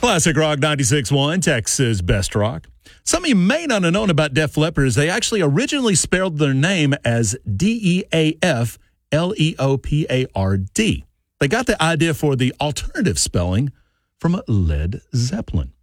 Classic Rock 96.1, Texas Best Rock. Some of you may not have known about Def Leppard is they actually originally spelled their name as Deafleopard. They got the idea for the alternative spelling from Led Zeppelin.